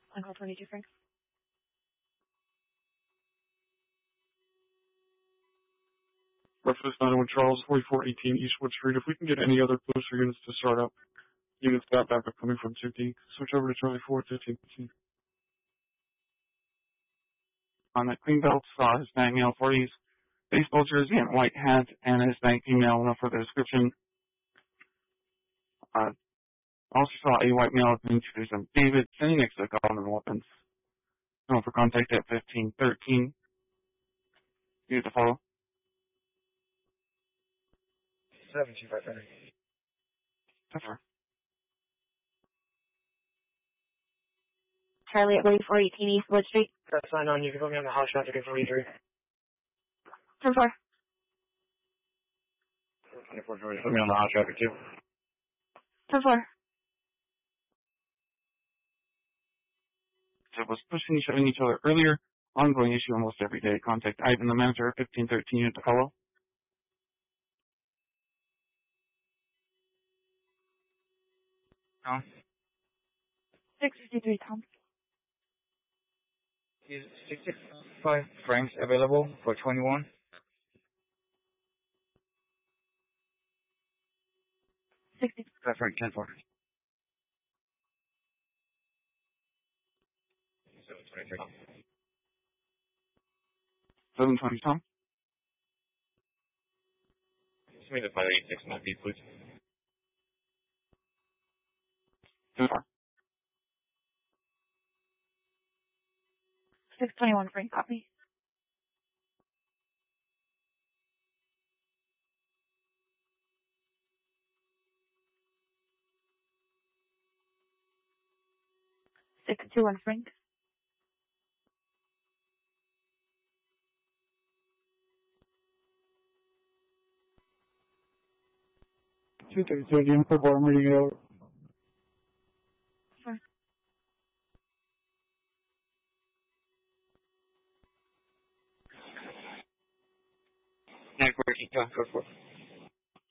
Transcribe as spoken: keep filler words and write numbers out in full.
On call twenty-two, Frank. Breakfast nine oh one Charles, forty-four eighteen Eastwood Street. If we can get any other booster units to start up, units got backup coming from two D. Switch over to Charlie four, fifteen fifteen. On the clean belts, saw his bank mail forties, baseball jersey and white hat, and his bank email, no further description. Uh, also saw a white male listening to some David sending next to the Common Weapons. No for contact at fifteen thirteen. You need to follow. seventeen five thirty. Tougher. Charlie at forty-four eighteen Eastwood Street. Press sign on, you can put me on the house traffic at forty-three. ten four. twenty-four forty, put me on the house traffic too. ten four. So it was pushing, shoving each other earlier. Ongoing issue almost every day. Contact Ivan, the manager, fifteen thirteen, unit to follow. Tom? six fifty-three, Tom. Is sixty-five Franks available for twenty-one? sixty-five Frank, ten four. seven twenty-three. seven twenty, Tom. Give me the five eighty-six might be, please. ten four. six twenty-one, Frank, copy. six two one, Frank. two thirty-two, again, for bar, I'm reading it out. Sure. Networking, go for